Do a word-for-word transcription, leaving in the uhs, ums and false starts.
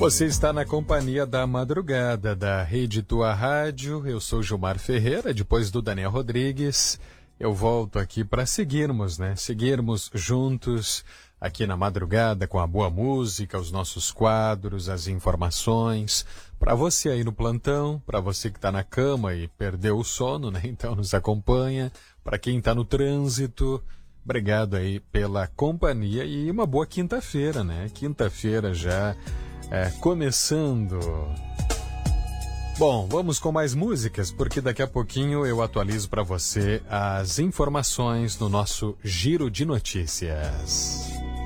Você está na companhia da madrugada da Rede Tua Rádio. Eu sou Gilmar Ferreira, depois do Daniel Rodrigues. Eu volto aqui para seguirmos, né? Seguirmos juntos aqui na madrugada com a boa música, os nossos quadros, as informações. Para você aí no plantão, para você que está na cama e perdeu o sono, né? Então nos acompanha. Para quem está no trânsito, obrigado aí pela companhia e uma boa quinta-feira, né? Quinta-feira já é, começando. Bom, vamos com mais músicas, porque daqui a pouquinho eu atualizo para você as informações no nosso Giro de Notícias.